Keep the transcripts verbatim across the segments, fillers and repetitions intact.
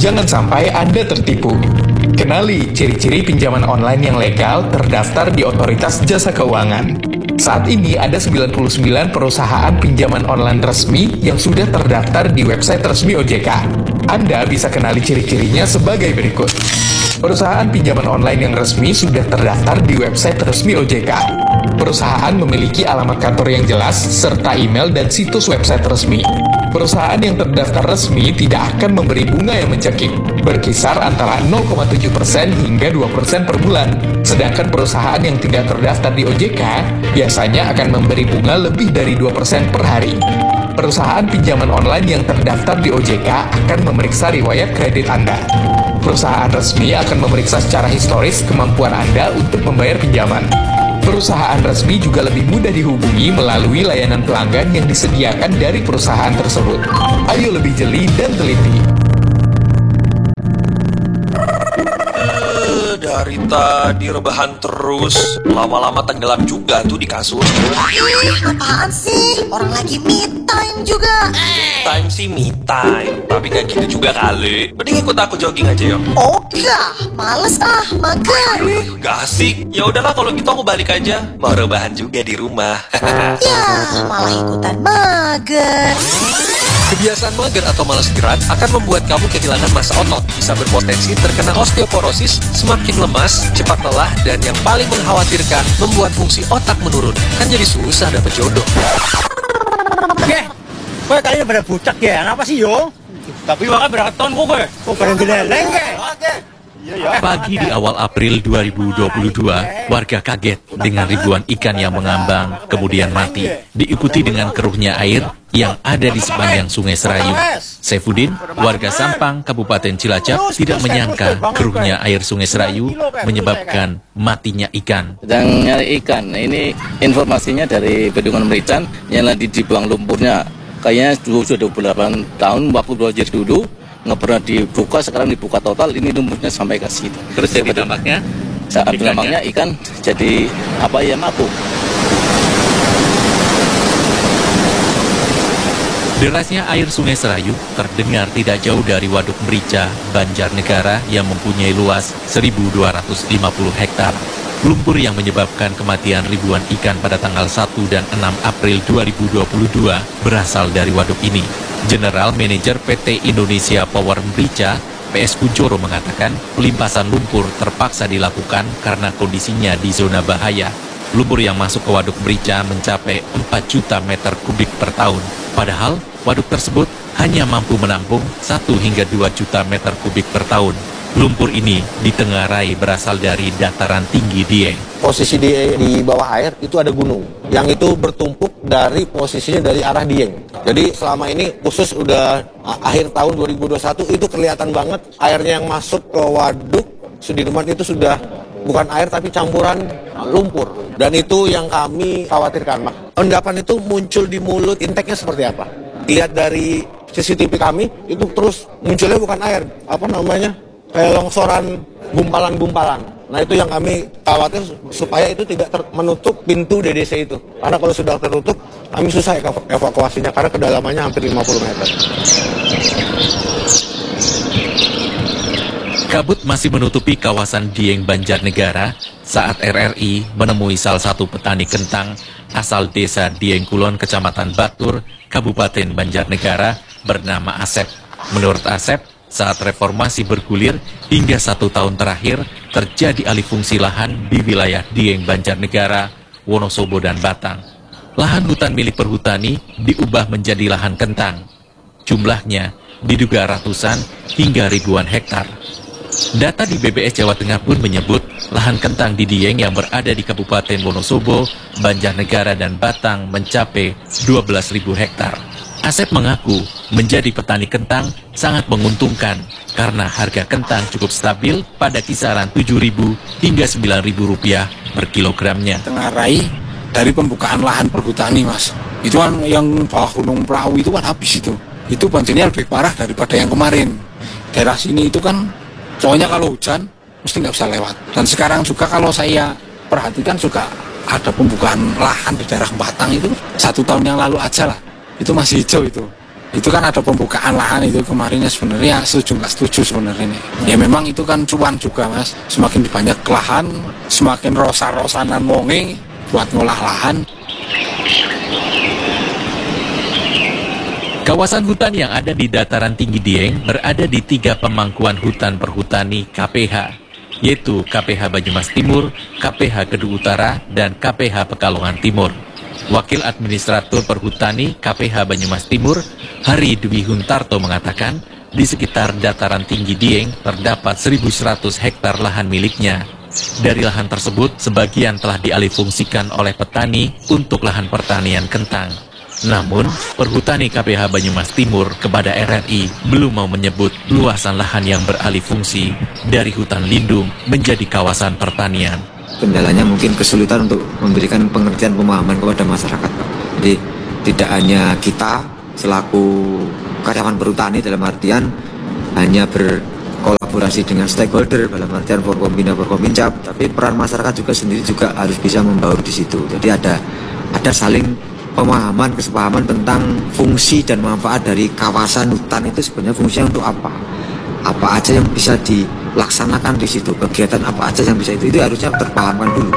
Jangan sampai Anda tertipu. Kenali ciri-ciri pinjaman online yang legal terdaftar di Otoritas Jasa Keuangan. Saat ini ada sembilan puluh sembilan perusahaan pinjaman online resmi yang sudah terdaftar di website resmi O J K. Anda bisa kenali ciri-cirinya sebagai berikut. Perusahaan pinjaman online yang resmi sudah terdaftar di website resmi O J K. Perusahaan memiliki alamat kantor yang jelas serta email dan situs website resmi. Perusahaan yang terdaftar resmi tidak akan memberi bunga yang mencekik, berkisar antara nol koma tujuh persen hingga dua persen per bulan. Sedangkan perusahaan yang tidak terdaftar di O J K biasanya akan memberi bunga lebih dari dua persen per hari. Perusahaan pinjaman online yang terdaftar di O J K akan memeriksa riwayat kredit Anda. Perusahaan resmi akan memeriksa secara historis kemampuan Anda untuk membayar pinjaman. Perusahaan resmi juga lebih mudah dihubungi melalui layanan pelanggan yang disediakan dari perusahaan tersebut. Ayo lebih jeli dan teliti. Dari tadi rebahan terus, lama-lama tenggelam juga tuh di kasur. Ih, apaan sih? Orang lagi me time juga. Time sih me time, tapi gak gitu juga kali. Mending ikut aku jogging aja yuk. Ogah, males ah, mager. Gak asik. Ya udahlah kalau gitu aku balik aja. Mau rebahan juga di rumah. Ya, malah ikutan mager. Kebiasaan mager atau malas gerak akan membuat kamu kehilangan massa otot, bisa berpotensi terkena osteoporosis, semakin lemas, cepat lelah, dan yang paling mengkhawatirkan, membuat fungsi otak menurun. Kan jadi susah dapet jodoh. Oke, kok kalian pada bucak ya? Kenapa sih yo? Tapi makan berapa ton kok gue? Kok pada geleleng ke? Oke. Pagi di awal April dua ribu dua puluh dua, warga kaget dengan ribuan ikan yang mengambang, kemudian mati, diikuti dengan keruhnya air yang ada di sepanjang Sungai Serayu. Saifuddin, warga Sampang, Kabupaten Cilacap, tidak menyangka keruhnya air Sungai Serayu menyebabkan matinya ikan. Sedang nyari ikan, ini informasinya dari Bendungan Merican yang lagi dibuang lumpurnya. Kayaknya sudah dua puluh delapan tahun, waktu belajar dulu, nggak pernah dibuka, sekarang dibuka total, ini lumpurnya sampai ke situ. Terus jadi dampaknya? Saat dampaknya ikan jadi apa ya, mabuk. Derasnya air Sungai Serayu terdengar tidak jauh dari Waduk Merica, Banjarnegara yang mempunyai luas seribu dua ratus lima puluh hektar. Lumpur yang menyebabkan kematian ribuan ikan pada tanggal satu dan enam April dua ribu dua puluh dua berasal dari waduk ini. General Manager P T Indonesia Power Merica, P S Kunchoro mengatakan pelimpasan lumpur terpaksa dilakukan karena kondisinya di zona bahaya. Lumpur yang masuk ke Waduk Merica mencapai empat juta meter kubik per tahun. Padahal waduk tersebut hanya mampu menampung satu hingga dua juta meter kubik per tahun. Lumpur ini ditengarai berasal dari dataran tinggi Dieng. Posisi di, di bawah air itu ada gunung yang itu bertumpuk dari posisinya dari arah Dieng. Jadi selama ini khusus udah akhir tahun dua ribu dua puluh satu itu kelihatan banget airnya yang masuk ke waduk Sudirman itu sudah bukan air tapi campuran lumpur. Dan itu yang kami khawatirkan, Mak. Endapan itu muncul di mulut, intake-nya seperti apa? Lihat dari C C T V kami itu terus munculnya bukan air, apa namanya? Kayak longsoran gumpalan-gumpalan. Nah itu yang kami khawatir supaya itu tidak ter- menutup pintu D D C itu. Karena kalau sudah tertutup, kami susah ev- evakuasinya karena kedalamannya hampir lima puluh meter. Kabut masih menutupi kawasan Dieng Banjarnegara saat R R I menemui salah satu petani kentang asal desa Dieng Kulon, Kecamatan Batur, Kabupaten Banjarnegara bernama Asep. Menurut Asep, saat reformasi bergulir hingga satu tahun terakhir terjadi alih fungsi lahan di wilayah Dieng Banjarnegara, Wonosobo dan Batang. Lahan hutan milik perhutani diubah menjadi lahan kentang. Jumlahnya diduga ratusan hingga ribuan hektar. Data di B B S Jawa Tengah pun menyebut lahan kentang di Dieng yang berada di Kabupaten Wonosobo, Banjarnegara dan Batang mencapai dua belas ribu hektar. Asep mengaku menjadi petani kentang sangat menguntungkan karena harga kentang cukup stabil pada kisaran tujuh ribu hingga sembilan ribu rupiah per kilogramnya. Tengarai dari pembukaan lahan perhutani, Mas. Itu kan yang bawah Gunung Perahu itu kan habis itu. Itu banjirnya lebih parah daripada yang kemarin. Daerah sini itu kan soalnya kalau hujan mesti nggak bisa lewat. Dan sekarang juga kalau saya perhatikan juga ada pembukaan lahan di daerah Batang itu satu tahun yang lalu aja lah. Itu masih hijau itu. Itu kan ada pembukaan lahan itu kemarinnya sebenarnya setuju nggak setuju sebenarnya ini. Ya memang itu kan cuan juga mas. Semakin banyak lahan, semakin rosa-rosanan wonge buat ngolah lahan. Kawasan hutan yang ada di dataran tinggi Dieng berada di tiga pemangkuan hutan perhutani K P H, yaitu K P H Banyumas Timur, K P H Kedu Utara, dan K P H Pekalongan Timur. Wakil Administrator Perhutani K P H Banyumas Timur, Hari Dwi Huntarto mengatakan, di sekitar dataran tinggi Dieng terdapat seribu seratus hektar lahan miliknya. Dari lahan tersebut, sebagian telah dialihfungsikan oleh petani untuk lahan pertanian kentang. Namun, Perhutani K P H Banyumas Timur kepada R R I belum mau menyebut luasan lahan yang beralih fungsi dari hutan lindung menjadi kawasan pertanian. Kendalanya mungkin kesulitan untuk memberikan pengertian pemahaman kepada masyarakat. Jadi tidak hanya kita selaku karyawan perhutani dalam artian hanya berkolaborasi dengan stakeholder dalam artian Forkompinda, Forkompinjab, tapi peran masyarakat juga sendiri juga harus bisa membaur di situ. Jadi ada ada saling pemahaman, kesepahaman tentang fungsi dan manfaat dari kawasan hutan itu sebenarnya fungsinya untuk apa? Apa aja yang bisa dilaksanakan di situ? Kegiatan apa aja yang bisa itu? Itu harusnya terpahamkan dulu.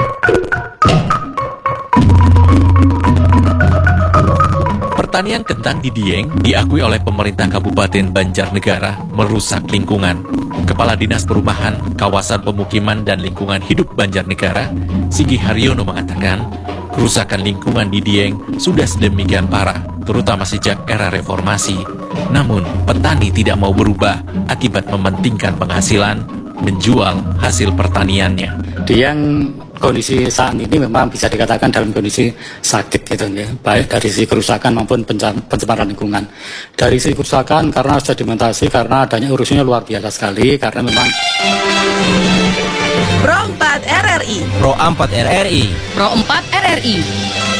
Pertanian kentang di Dieng diakui oleh pemerintah Kabupaten Banjarnegara merusak lingkungan. Kepala Dinas Perumahan, Kawasan Pemukiman dan Lingkungan Hidup Banjarnegara, Sigi Haryono mengatakan, kerusakan lingkungan di Dieng sudah sedemikian parah, terutama sejak era reformasi. Namun, petani tidak mau berubah akibat mementingkan penghasilan, menjual hasil pertaniannya. Dieng kondisi saat ini memang bisa dikatakan dalam kondisi sakit gitu ya, baik dari sisi kerusakan maupun pencemaran lingkungan. Dari sisi kerusakan karena sedimentasi, karena adanya erosinya luar biasa sekali, karena memang Pro empat R R I Pro empat R R I Pro empat R R I